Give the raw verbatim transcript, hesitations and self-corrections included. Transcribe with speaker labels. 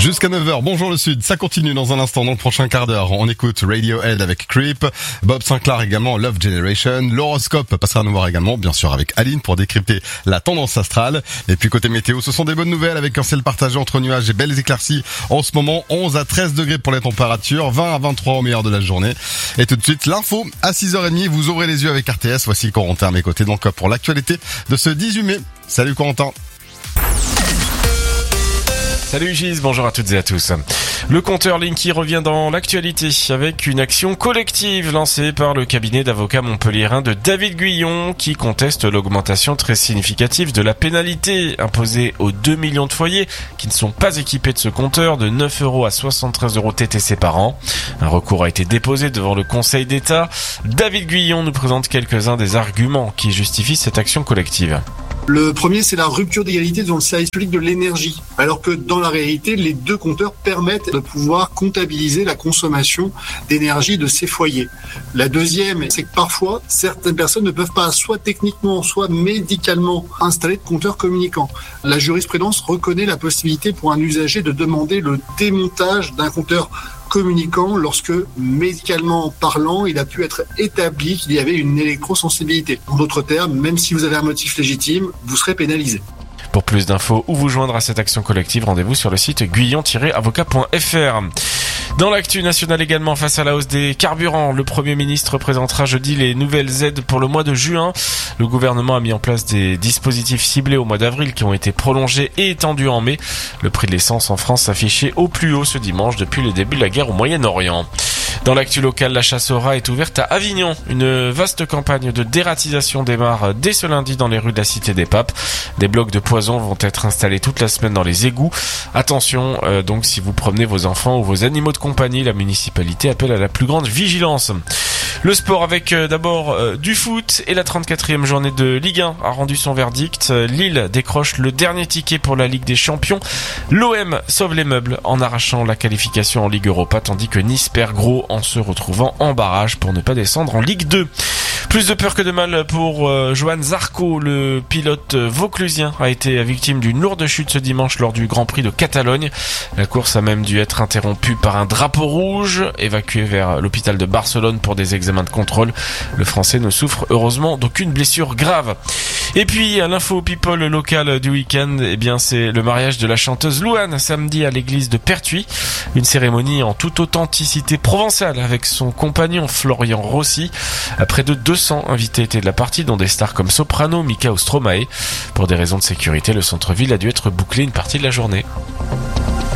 Speaker 1: Jusqu'à neuf heures, bonjour le Sud, ça continue dans un instant, dans le prochain quart d'heure. On écoute Radiohead avec Creep, Bob Sinclair également, Love Generation, l'horoscope passera à nous voir également, bien sûr avec Aline pour décrypter la tendance astrale. Et puis côté météo, ce sont des bonnes nouvelles avec un ciel partagé entre nuages et belles éclaircies. En ce moment, onze à treize degrés pour les températures, vingt à vingt-trois au meilleur de la journée. Et tout de suite, l'info à six heures trente, vous ouvrez les yeux avec R T S. Voici Corentin à mes côtés, donc pour l'actualité de ce dix-huit mai. Salut Corentin.
Speaker 2: Salut Gilles, bonjour à toutes et à tous. Le compteur Linky revient dans l'actualité avec une action collective lancée par le cabinet d'avocats montpelliérain de David Guyon qui conteste l'augmentation très significative de la pénalité imposée aux deux millions de foyers qui ne sont pas équipés de ce compteur de neuf euros à soixante-treize euros T T C par an. Un recours a été déposé devant le Conseil d'État. David Guyon nous présente quelques-uns des arguments qui justifient cette action collective.
Speaker 3: Le premier, c'est la rupture d'égalité dans le service public de l'énergie, alors que dans la réalité, les deux compteurs permettent de pouvoir comptabiliser la consommation d'énergie de ces foyers. La deuxième, c'est que parfois, certaines personnes ne peuvent pas, soit techniquement, soit médicalement, installer de compteurs communicants. La jurisprudence reconnaît la possibilité pour un usager de demander le démontage d'un compteur communicant lorsque, médicalement parlant, il a pu être établi qu'il y avait une électrosensibilité. En d'autres termes, même si vous avez un motif légitime, vous serez pénalisé.
Speaker 2: Pour plus d'infos ou vous joindre à cette action collective, rendez-vous sur le site guyon tiret avocat point f r. Dans l'actu nationale également, face à la hausse des carburants, le Premier ministre présentera jeudi les nouvelles aides pour le mois de juin. Le gouvernement a mis en place des dispositifs ciblés au mois d'avril qui ont été prolongés et étendus en mai. Le prix de l'essence en France s'affichait au plus haut ce dimanche depuis le début de la guerre au Moyen-Orient. Dans l'actu locale, la chasse aux rats est ouverte à Avignon. Une vaste campagne de dératisation démarre dès ce lundi dans les rues de la Cité des Papes. Des blocs de poison vont être installés toute la semaine dans les égouts. Attention, euh, donc si vous promenez vos enfants ou vos animaux de compagnie, la municipalité appelle à la plus grande vigilance. Le sport avec euh, d'abord euh, du foot et la trente-quatrième journée de Ligue un a rendu son verdict. Lille décroche le dernier ticket pour la Ligue des Champions. L'O M sauve les meubles en arrachant la qualification en Ligue Europa, tandis que Nice perd gros en se retrouvant en barrage pour ne pas descendre en Ligue deux. Plus de peur que de mal pour euh, Johan Zarco, le pilote vauclusien a été victime d'une lourde chute ce dimanche lors du Grand Prix de Catalogne. La course a même dû être interrompue par un drapeau rouge, évacué vers l'hôpital de Barcelone pour des examens de contrôle. Le Français ne souffre heureusement d'aucune blessure grave. Et puis, à l'info people locale du week-end, eh bien, c'est le mariage de la chanteuse Louane samedi à l'église de Pertuis. Une cérémonie en toute authenticité provençale avec son compagnon Florian Rossi. Près de deux cents invités étaient de la partie, dont des stars comme Soprano, Mika ou Stromae. Pour des raisons de sécurité, le centre-ville a dû être bouclé une partie de la journée.